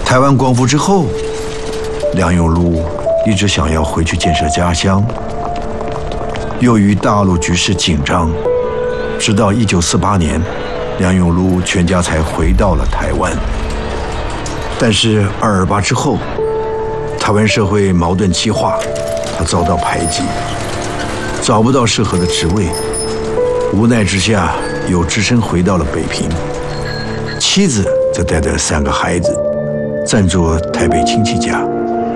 台湾光复之后，梁永禄一直想要回去建设家乡，由于大陆局势紧张，直到1948年，梁永禄全家才回到了台湾。但是228之后，台湾社会矛盾激化，他遭到排挤，找不到适合的职位，无奈之下又只身回到了北平，妻子则带着3个孩子暂住台北亲戚家。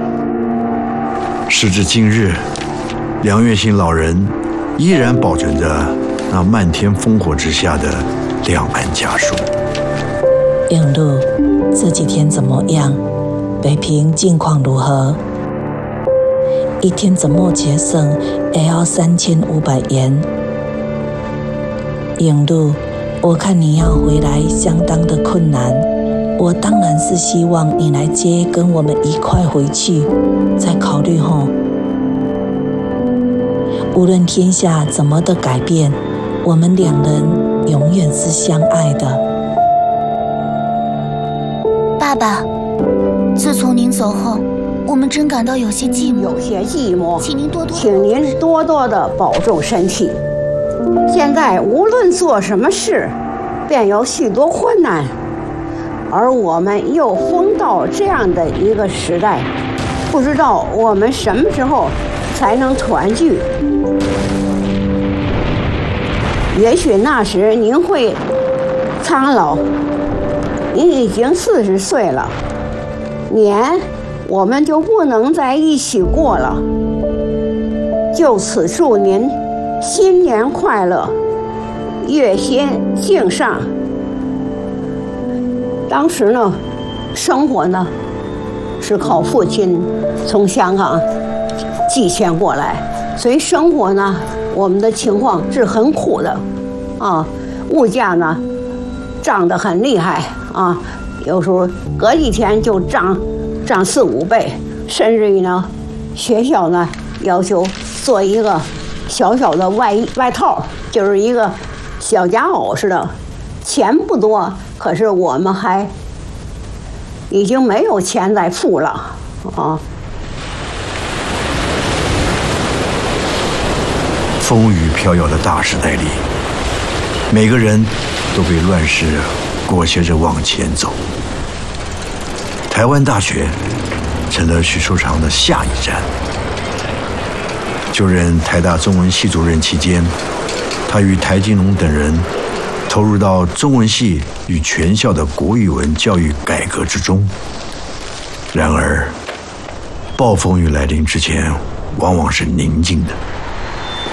时至今日，梁月新老人依然保存着那漫天烽火之下的两岸家书。 永禄，这几天怎么样？北平近况如何？一天怎么节省也要3500元。永禄，我看你要回来相当的困难，我当然是希望你来接，跟我们一块回去，再考虑吼。无论天下怎么的改变，我们2人永远是相爱的。 爸爸，自从您走后，我们真感到有些寂寞，请您多多的保重身体。现在无论做什么事，便有许多困难，而我们又逢到这样的一个时代，不知道我们什么时候才能团聚。也许那时您会苍老，您已经40岁了，年我们就不能在一起过了。就此祝您新年快乐，月薪敬上。当时呢，生活呢是靠父亲从香港寄钱过来，所以生活呢我们的情况是很苦的啊，物价呢涨得很厉害啊，有时候隔几天就涨4、5倍，甚至于呢学校呢要求做一个小小的外套，就是一个小夹袄似的。钱不多，可是我们还已经没有钱再付了啊。 风雨飘摇的大时代里，每个人都被乱世裹挟着往前走。台湾大学成了许淑常的下一站。就任台大中文系主任期间，他与台金龙等人投入到中文系与全校的国语文教育改革之中。然而，暴风雨来临之前，往往是宁静的。